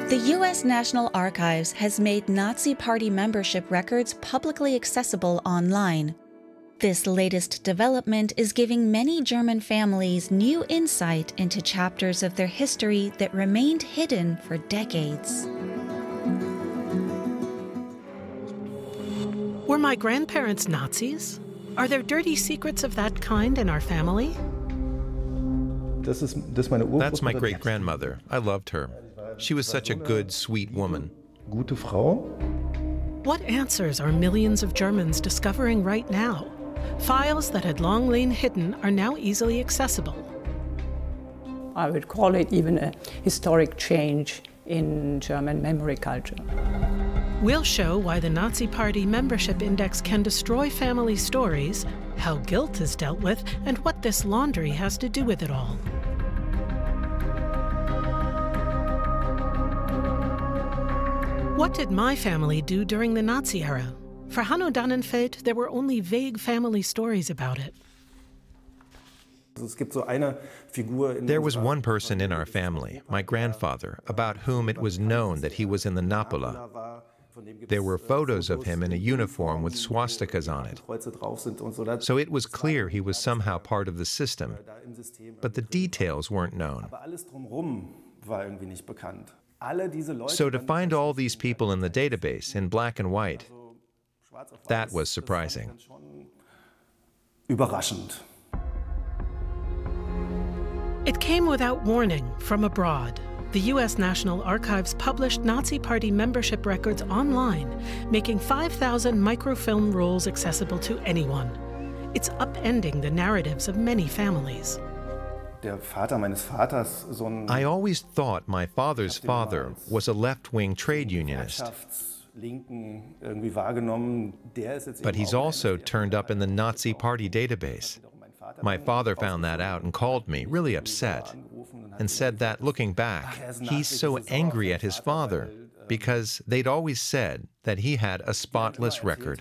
The U.S. National Archives has made Nazi Party membership records publicly accessible online. This latest development is giving many German families new insight into chapters of their history that remained hidden for decades. Were my grandparents Nazis? Are there dirty secrets of that kind in our family? That's my great-grandmother. I loved her. She was such a good, sweet woman. Gute Frau. What answers are millions of Germans discovering right now? Files that had long lain hidden are now easily accessible. I would call it even a historic change in German memory culture. We'll show why the Nazi Party membership index can destroy family stories, how guilt is dealt with, and what this laundry has to do with it all. What did my family do during the Nazi era? For Hanno Dannenfeld, there were only vague family stories about it. There was one person in our family, my grandfather, about whom it was known that he was in the Napola. There were photos of him in a uniform with swastikas on it. So it was clear he was somehow part of the system, but the details weren't known. So to find all these people in the database in black and white, that was surprising. It came without warning from abroad. The U.S. National Archives published Nazi Party membership records online, making 5,000 microfilm rolls accessible to anyone. It's upending the narratives of many families. I always thought my father's father was a left-wing trade unionist. But he's also turned up in the Nazi Party database. My father found that out and called me, really upset, and said that, looking back, he's so angry at his father because they'd always said that he had a spotless record.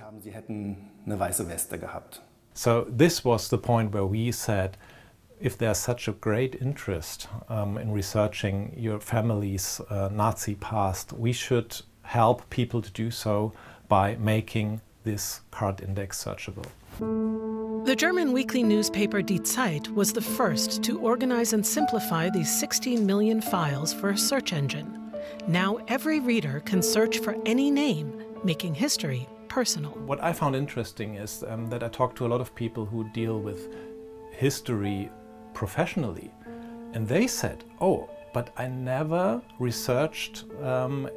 So this was the point where we said, if there's such a great interest in researching your family's Nazi past, we should help people to do so by making this card index searchable. The German weekly newspaper Die Zeit was the first to organize and simplify these 16 million files for a search engine. Now every reader can search for any name, making history personal. What I found interesting is that I talked to a lot of people who deal with history professionally, and they said, oh, but I never researched